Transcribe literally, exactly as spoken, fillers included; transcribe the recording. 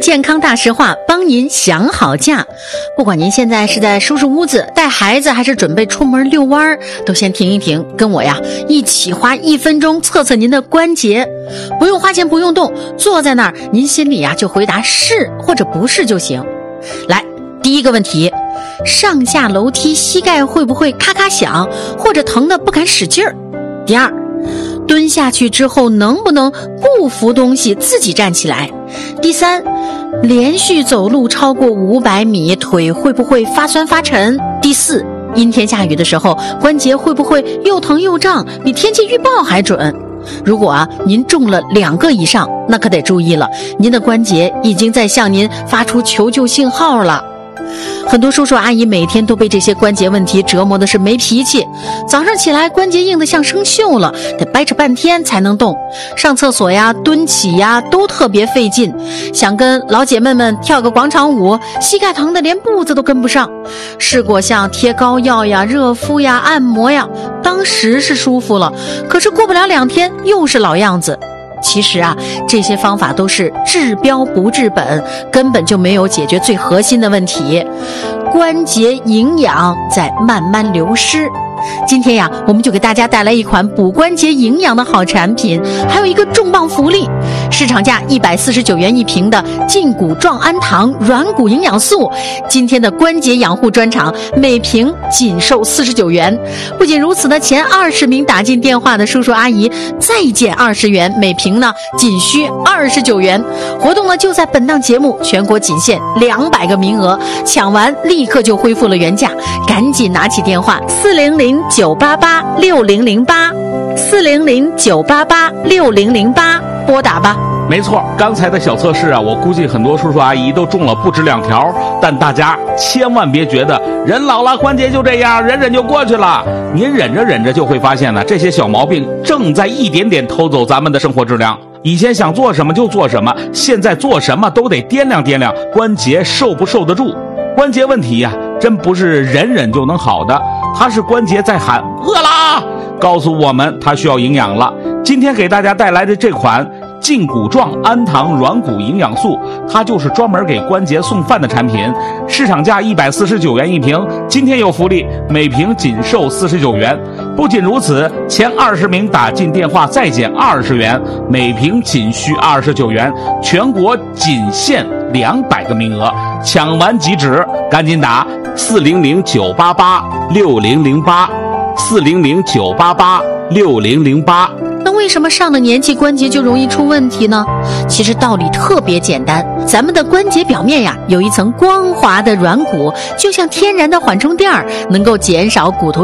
健康大实话，帮您想好假。不管您现在是在收拾屋子、带孩子，还是准备出门遛弯，都先停一停，跟我呀一起花一分钟测测您的关节。不用花钱，不用动，坐在那儿，您心里呀就回答是或者不是就行。来，第一个问题，上下楼梯膝盖会不会咔咔响，或者疼得不敢使劲儿？第二，蹲下去之后能不能不扶东西自己站起来？第三，连续走路超过五百米，腿会不会发酸发沉？第四，阴天下雨的时候，关节会不会又疼又胀，比天气预报还准？如果啊您中了两个以上，那可得注意了，您的关节已经在向您发出求救信号了。很多叔叔阿姨每天都被这些关节问题折磨的是没脾气，早上起来关节硬得像生锈了，得掰扯半天才能动，上厕所呀蹲起呀都特别费劲，想跟老姐妹们跳个广场舞，膝盖疼得连步子都跟不上。试过像贴膏药呀、热敷呀、按摩呀，当时是舒服了，可是过不了两天又是老样子。其实啊，这些方法都是治标不治本，根本就没有解决最核心的问题，关节营养在慢慢流失。今天呀，我们就给大家带来一款补关节营养的好产品，还有一个重磅福利，市场价一百四十九元一瓶的胫骨状氨糖软骨营养素，今天的关节养护专场每瓶仅售四十九元。不仅如此呢，前二十名打进电话的叔叔阿姨再减二十元，每瓶呢仅需二十九元。活动呢就在本档节目，全国仅限两百个名额，抢完立刻就恢复了原价，赶紧拿起电话四零零九八八六零零八四零零九八八六零零八拨打吧。 没错，刚才的小测试啊，我估计很多叔叔阿姨都中了不止两条，但大家千万别觉得人老了关节就这样，忍忍就过去了。您忍着忍着就会发现呢，这些小毛病正在一点点偷走咱们的生活质量。以前想做什么就做什么，现在做什么都得掂量掂量关节受不受得住。关节问题呀、啊，真不是忍忍就能好的，它是关节在喊饿啦，告诉我们它需要营养了。今天给大家带来的这款胫骨状氨糖软骨营养素，它就是专门给关节送饭的产品，市场价一百四十九元一瓶，今天有福利，每瓶仅售四十九元。不仅如此，前二十名打进电话再减二十元，每瓶仅需二十九元，全国仅限两百个名额，抢完即止，赶紧打四零零九八八六零零八四零零九八八六零零八。 那为什么上了年纪关节就容易出问题呢？其实道理特别简单，咱们的关节表面呀有一层光滑的软骨，就像天然的缓冲垫，能够减少骨头